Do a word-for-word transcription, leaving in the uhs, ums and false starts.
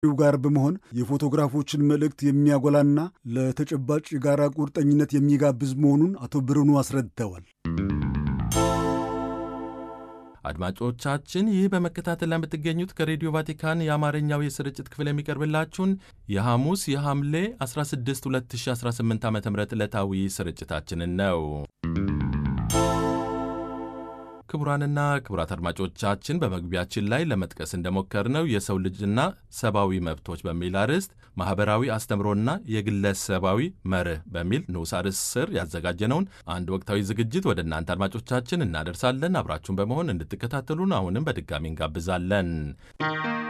ጋር በመሆን የፎቶግራፎችን መልእክት የሚያጎላና ለተጨባጭ የጋራ ቁርጠኝነት የሚጋብዝ መሆኑን አቶ ብርኑ አስረድተዋል። አድማጮቻችን ይህ በመከታተል ላይ የምትገኙት ከሬዲዮ ቫቲካን የአማርኛው የስርጭት ክፍል የሚቀርብላችሁን የሐሙስ የሐምሌ አስራ ስድስት ሁለት ሺህ አስራ ስምንት ዓ ም ዕለታዊ ስርጭታችንን ነው። ክቡራንና ክቡራት አድማጮቻችን በመግቢያችን ላይ ለመጥቀስ እንደሞከርነው የሰው ልጅና ሰብአዊ መብቶች በሚል አርዕስት ማኅበራዊ አስተምሮና የግለሰባዊ መርህ በሚል ንዑስ አርዕስት ስር ያዘጋጀነውን አንድ ወቅታዊ ዝግጅት ወደ እናንተ አድማጮቻችን እናደርሳለን። አብራችሁን በመሆን እንድትከታተሉን አሁንም በድጋሚ እንጋብዛለን።